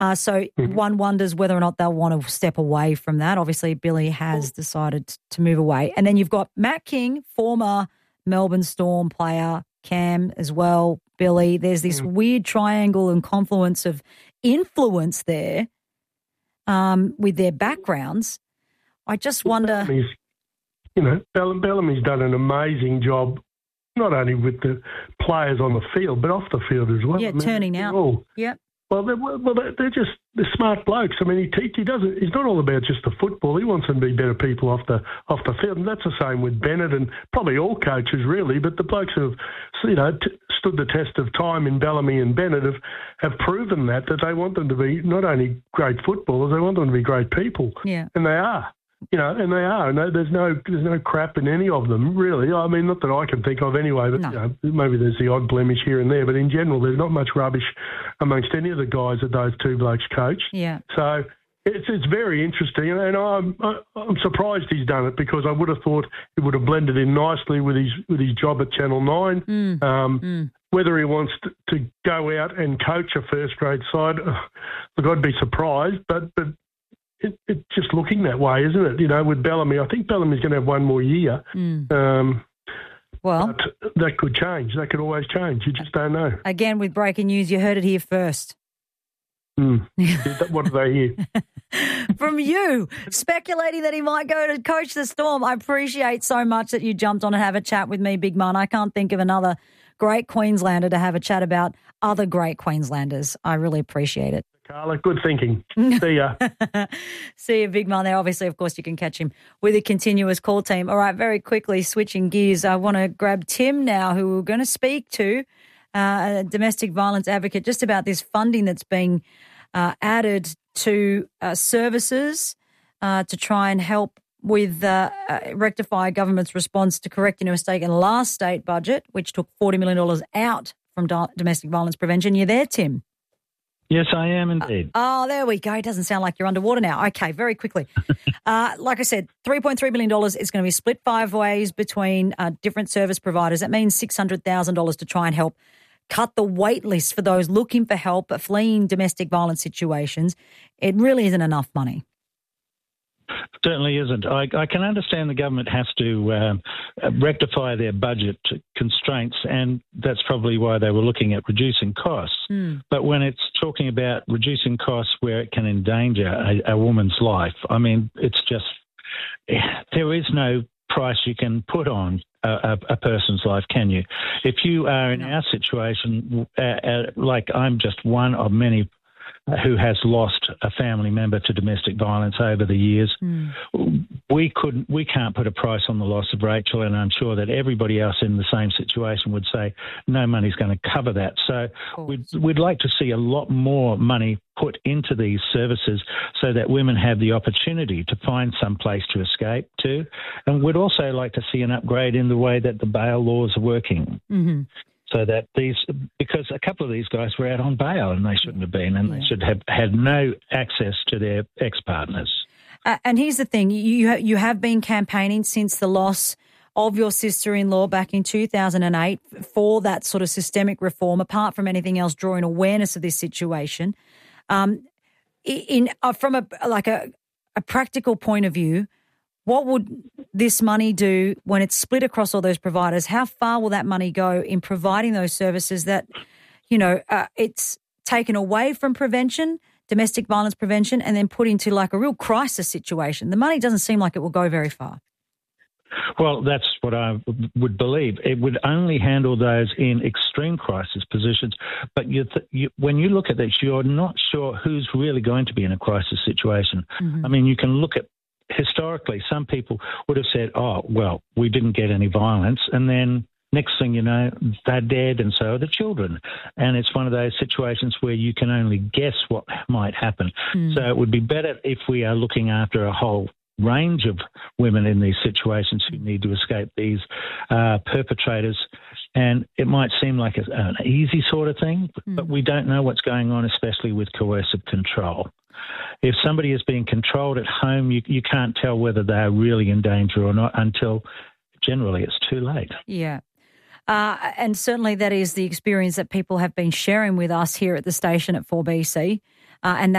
So one wonders whether or not they'll want to step away from that. Obviously, Billy has decided to move away. And then you've got Matt King, former Melbourne Storm player, Cam as well, Billy. There's this weird triangle and confluence of influence there with their backgrounds. I just wonder... Bellamy's done an amazing job, not only with the players on the field, but off the field as well. Yeah, turning out. Yep. Well, they're smart blokes. I mean, he doesn't. He's not all about just the football. He wants them to be better people off the field, and that's the same with Bennett and probably all coaches really. But the blokes who have, stood the test of time in Bellamy and Bennett have proven that they want them to be not only great footballers, they want them to be great people. Yeah, and they are. And they are. And there's no crap in any of them, really. I mean, not that I can think of anyway, but maybe there's the odd blemish here and there. But in general, there's not much rubbish amongst any of the guys that those two blokes coach. Yeah. So it's very interesting, and I'm surprised he's done it, because I would have thought it would have blended in nicely with his job at Channel 9. Whether he wants to go out and coach a first grade side, look, I'd be surprised, but. It's just looking that way, isn't it? With Bellamy, I think Bellamy's going to have one more year. Well, but that could change. That could always change. You just don't know. Again, with breaking news, you heard it here first. What do they hear? From you, speculating that he might go to coach the Storm. I appreciate so much that you jumped on and have a chat with me, big man. I can't think of another great Queenslander to have a chat about other great Queenslanders. I really appreciate it. Carla, good thinking. See ya. See you, big man there. Obviously, of course, you can catch him with a continuous call team. All right, very quickly, switching gears, I want to grab Tim now, who we're going to speak to, a domestic violence advocate, just about this funding that's being added to services to try and help with rectify government's response to correcting a mistake in last state budget, which took $40 million out from domestic violence prevention. You there, Tim? Yes, I am indeed. There we go. It doesn't sound like you're underwater now. Okay, very quickly. Like I said, $3.3 million is going to be split 5 ways between different service providers. That means $600,000 to try and help cut the wait list for those looking for help but fleeing domestic violence situations. It really isn't enough money. Certainly isn't. I can understand the government has to rectify their budget constraints, and that's probably why they were looking at reducing costs. But when it's talking about reducing costs where it can endanger a woman's life, I mean, it's just there is no price you can put on a person's life, can you? If you are in our situation, like I'm just one of many who has lost a family member to domestic violence over the years. We can't put a price on the loss of Rachel, and I'm sure that everybody else in the same situation would say no money's going to cover that. So we'd like to see a lot more money put into these services so that women have the opportunity to find some place to escape to. And we'd also like to see an upgrade in the way that the bail laws are working. So that because a couple of these guys were out on bail and they shouldn't have been, and they should have had no access to their ex-partners. And here's the thing, you have been campaigning since the loss of your sister-in-law back in 2008 for that sort of systemic reform, apart from anything else, drawing awareness of this situation. From a practical point of view, what would this money do when it's split across all those providers? How far will that money go in providing those services that, it's taken away from prevention, domestic violence prevention, and then put into like a real crisis situation? The money doesn't seem like it will go very far. Well, that's what I would believe. It would only handle those in extreme crisis positions. But when you look at this, you're not sure who's really going to be in a crisis situation. I mean, you can look at historically, some people would have said, oh, well, we didn't get any violence. And then next thing you know, they're dead, and so are the children. And it's one of those situations where you can only guess what might happen. So it would be better if we are looking after a whole range of women in these situations who need to escape these perpetrators. And it might seem like an easy sort of thing, but we don't know what's going on, especially with coercive control. If somebody is being controlled at home, you can't tell whether they are really in danger or not until generally it's too late. Yeah. And certainly that is the experience that people have been sharing with us here at the station at 4BC. and